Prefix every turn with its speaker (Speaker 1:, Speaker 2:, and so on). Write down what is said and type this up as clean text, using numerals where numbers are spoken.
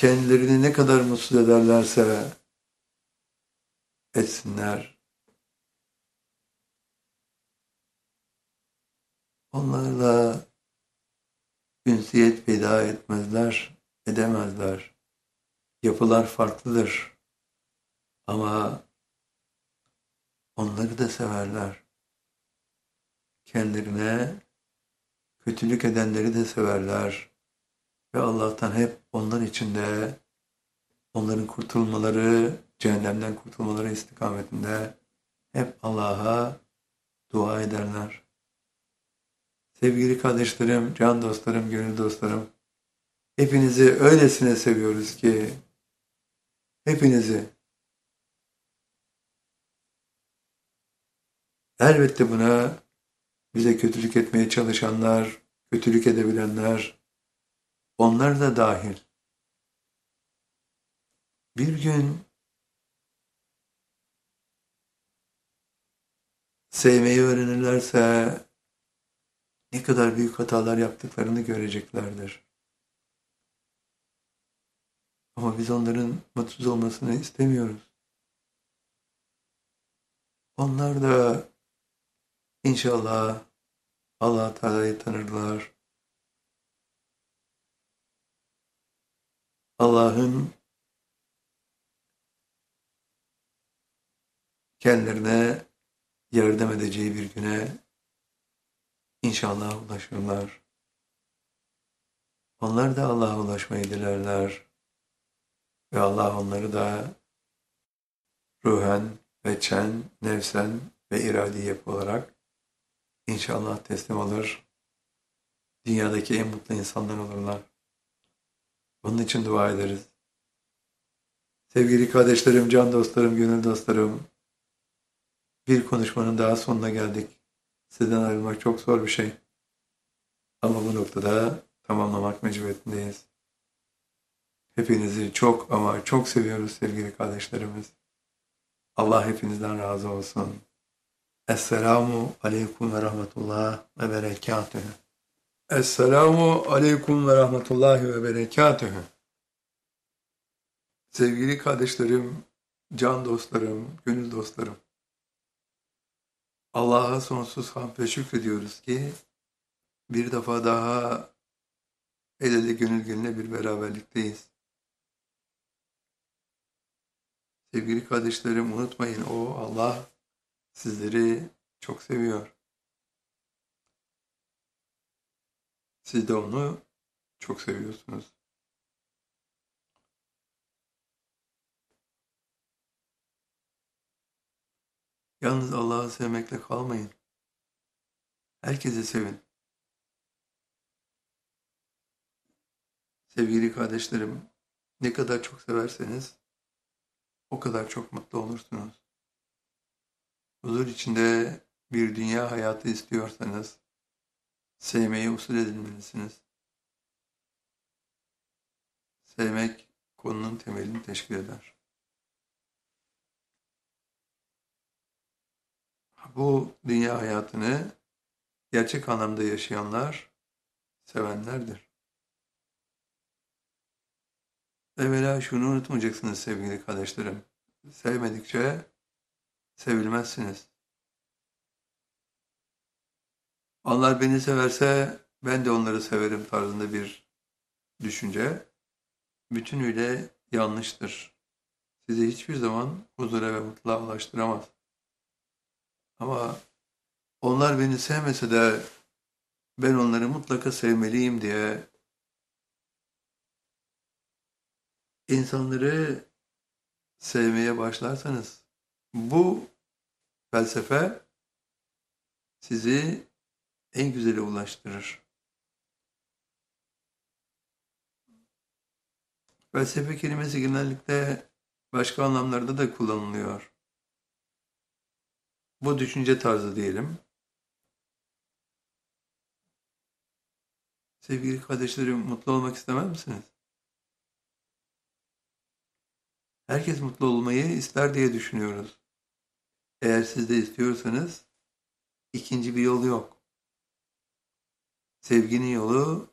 Speaker 1: kendilerini ne kadar mutsuz ederlerse etsinler, onlarla ünsiyet peyda etmezler, edemezler. Yapılar farklıdır ama onları da severler. Kendilerine kötülük edenleri de severler. Ve Allah'tan hep onlar içinde, onların kurtulmaları, cehennemden kurtulmaları istikametinde hep Allah'a dua ederler. Sevgili kardeşlerim, can dostlarım, gönül dostlarım, hepinizi öylesine seviyoruz ki, hepinizi. Elbette buna bize kötülük etmeye çalışanlar, kötülük edebilenler, onlar da dahil. Bir gün sevmeyi öğrenirlerse ne kadar büyük hatalar yaptıklarını göreceklerdir. Ama biz onların mutsuz olmasını istemiyoruz. Onlar da inşallah Allah Teala'yı tanırlar. Allah'ın kendilerine yardım edeceği bir güne inşallah ulaşırlar. Onlar da Allah'a ulaşmayı dilerler. Ve Allah onları da ruhen ve çen, nefsen ve iradi yapı olarak inşallah teslim alır. Dünyadaki en mutlu insanlar olurlar. Bunun için dua ederiz. Sevgili kardeşlerim, can dostlarım, gönül dostlarım, bir konuşmanın daha sonuna geldik. Sizden ayrılmak çok zor bir şey. Ama bu noktada tamamlamak mecburiyetindeyiz. Hepinizi çok ama çok seviyoruz sevgili kardeşlerimiz. Allah hepinizden razı olsun. Esselamu aleyküm ve rahmetullah ve berekatühü. Esselamu aleyküm ve rahmetullahi ve berekatühü. Sevgili kardeşlerim, can dostlarım, gönül dostlarım. Allah'a sonsuz hamd ve şükrediyoruz ki bir defa daha el ele gönül gönüle bir beraberlikteyiz. Sevgili kardeşlerim, unutmayın, o Allah sizleri çok seviyor. Siz de onu çok seviyorsunuz. Yalnız Allah'ı sevmekle kalmayın. Herkesi sevin. Sevgili kardeşlerim, ne kadar çok severseniz o kadar çok mutlu olursunuz. Huzur içinde bir dünya hayatı istiyorsanız sevmeyi usul edinmelisiniz. Sevmek konunun temelini teşkil eder. Bu dünya hayatını gerçek anlamda yaşayanlar sevenlerdir. Evvela şunu unutmayacaksınız sevgili kardeşlerim. Sevmedikçe sevilmezsiniz. Onlar beni severse ben de onları severim tarzında bir düşünce bütünüyle yanlıştır. Sizi hiçbir zaman huzura ve mutluluğa ulaştıramaz. Ama onlar beni sevmese de ben onları mutlaka sevmeliyim diye insanları sevmeye başlarsanız bu felsefe sizi en güzele ulaştırır. Felsefe kelimesi genellikle başka anlamlarda da kullanılıyor. Bu düşünce tarzı diyelim. Sevgili kardeşlerim, mutlu olmak istemez misiniz? Herkes mutlu olmayı ister diye düşünüyoruz. Eğer siz de istiyorsanız ikinci bir yol yok. Sevginin yolu